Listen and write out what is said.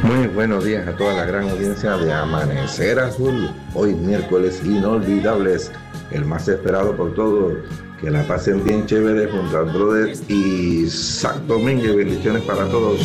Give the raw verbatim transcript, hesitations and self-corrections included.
Muy buenos días a toda la gran audiencia de Amanecer Azul. Hoy miércoles inolvidables, el más esperado por todos. Que la pasen bien chévere junto al brother Isaac Domínguez. Bendiciones para todos.